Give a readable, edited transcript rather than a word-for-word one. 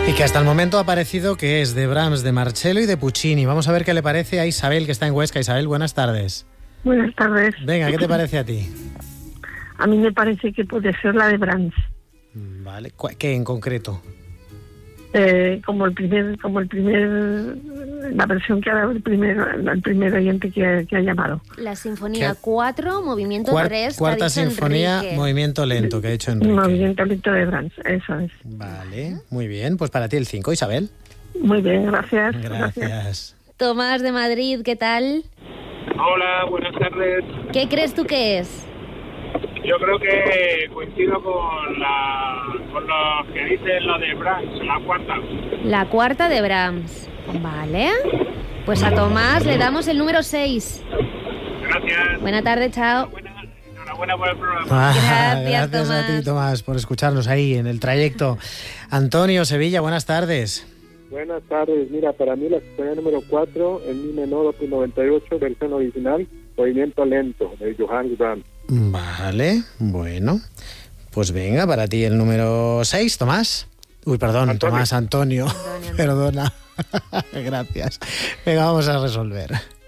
Y que hasta el momento ha parecido que es de Brahms, de Marcello y de Puccini. Vamos a ver qué le parece a Isabel, que está en Huesca. Isabel, buenas tardes. Buenas tardes. Venga, ¿qué te parece a ti? A mí me parece que puede ser la de Brahms. Vale, ¿qué en concreto? Como el primer, la versión que ha dado el primer oyente que ha llamado. La Sinfonía 4, Movimiento 3. Cuarta Sinfonía, Enrique. Movimiento lento, que ha hecho Enrique. Movimiento lento de Brahms, eso es. Vale, muy bien. Pues para ti el 5, Isabel. Muy bien, gracias. Gracias. Tomás de Madrid, ¿qué tal? Hola, buenas tardes. ¿Qué crees tú que es? Yo creo que coincido con lo que dicen lo de Brahms, la cuarta. La cuarta de Brahms. Vale. Pues a Tomás le damos el número 6. Gracias. Buena tarde, chao. Enhorabuena por el programa. Gracias, Gracias a Tomás. ti, Tomás, por escucharnos ahí en el trayecto. Antonio, Sevilla, buenas tardes. Buenas tardes. Mira, para mí la sinfonía número 4, en mi menor, opus 98, versión original, Movimiento lento, de Johannes Brahms. Vale, bueno. Pues venga, para ti el número 6, Tomás. Uy, perdón, Antonio. Tomás, Antonio. Perdona. Gracias. Venga, vamos a resolver.